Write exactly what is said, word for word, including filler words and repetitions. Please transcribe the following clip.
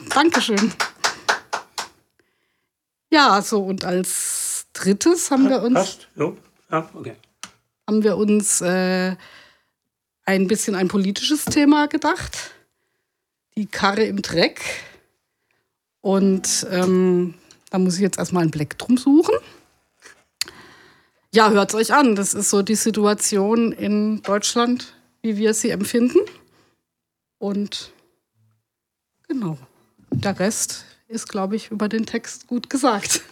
Dankeschön. Ja, so und als drittes haben wir uns, Passt? Jo. Ja, okay. haben wir uns äh, ein bisschen ein politisches Thema gedacht. Die Karre im Dreck. Und ähm, da muss ich jetzt erstmal ein Plektrum suchen. Ja, hört es euch an. Das ist so die Situation in Deutschland, wie wir sie empfinden. Und genau, der Rest ist, glaube ich, über den Text gut gesagt.